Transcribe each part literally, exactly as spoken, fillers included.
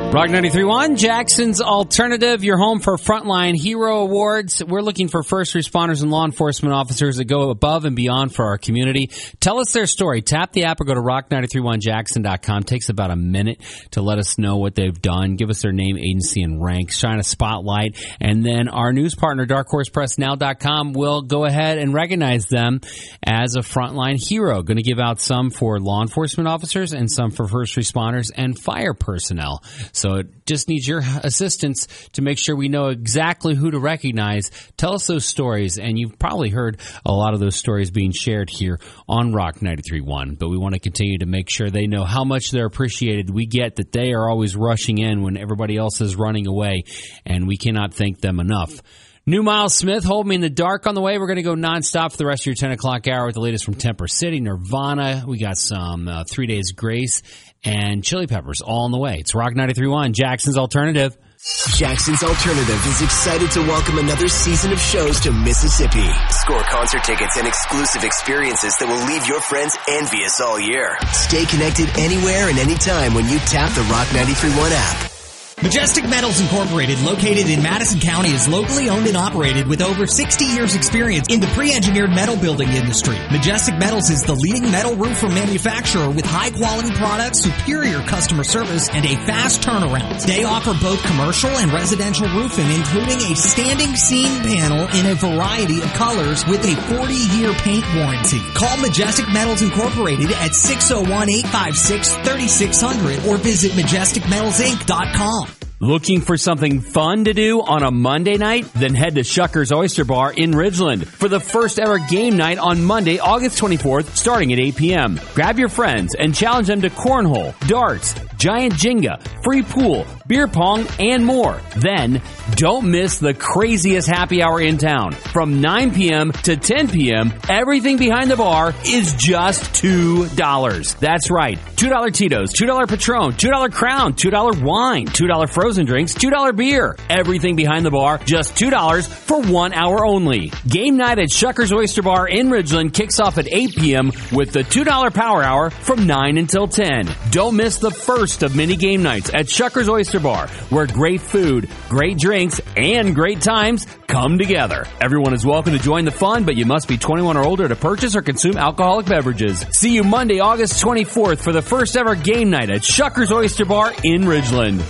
Rock ninety-three point one, Jackson's Alternative, your home for Frontline Hero Awards. We're looking for first responders and law enforcement officers that go above and beyond for our community. Tell us their story. Tap the app or go to rock nine three one jackson dot com. Takes about a minute to let us know what they've done. Give us their name, agency, and rank. Shine a spotlight. And then our news partner, dark horse press now dot com, will go ahead and recognize them as a Frontline Hero. Going to give out some for law enforcement officers and some for first responders and fire personnel. So it just needs your assistance to make sure we know exactly who to recognize. Tell us those stories, and you've probably heard a lot of those stories being shared here on Rock ninety-three point one, but we want to continue to make sure they know how much they're appreciated. We get that they are always rushing in when everybody else is running away, and we cannot thank them enough. New Miles Smith, Hold Me in the Dark on the way. We're going to go nonstop for the rest of your ten o'clock hour with the latest from Temper City, Nirvana. We got some uh, Three Days Grace and Chili Peppers all on the way. It's Rock ninety-three point one, Jackson's Alternative. Jackson's Alternative is excited to welcome another season of shows to Mississippi. Score concert tickets and exclusive experiences that will leave your friends envious all year. Stay connected anywhere and anytime when you tap the Rock ninety-three point one app. Majestic Metals Incorporated, located in Madison County, is locally owned and operated with over sixty years experience in the pre-engineered metal building industry. Majestic Metals is the leading metal roofer manufacturer with high-quality products, superior customer service, and a fast turnaround. They offer both commercial and residential roofing, including a standing seam panel in a variety of colors with a forty-year paint warranty. Call Majestic Metals Incorporated at six oh one, eight five six, three six zero zero or visit majestic metals inc dot com. Looking for something fun to do on a Monday night? Then head to Shuckers Oyster Bar in Ridgeland for the first ever game night on Monday, August twenty-fourth, starting at eight p.m. Grab your friends and challenge them to cornhole, darts, giant Jenga, free pool, beer pong, and more. Then, don't miss the craziest happy hour in town. From nine p.m. to ten p.m., everything behind the bar is just two dollars. That's right. two dollar Tito's, two dollar Patron, two dollar Crown, two dollar wine, two dollar frozen drinks, two dollar beer. Everything behind the bar, just two dollars for one hour only. Game night at Shuckers Oyster Bar in Ridgeland kicks off at eight p.m. with the two dollar Power Hour from nine until ten. Don't miss the first of many game nights at Shuckers Oyster Bar, where great food, great drinks, and great times come together. Everyone is welcome to join the fun, but you must be twenty-one or older to purchase or consume alcoholic beverages. See you Monday, August twenty-fourth for the first ever game night at Shuckers Oyster Bar in Ridgeland.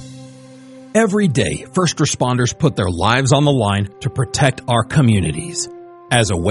Every day, first responders put their lives on the line to protect our communities. As a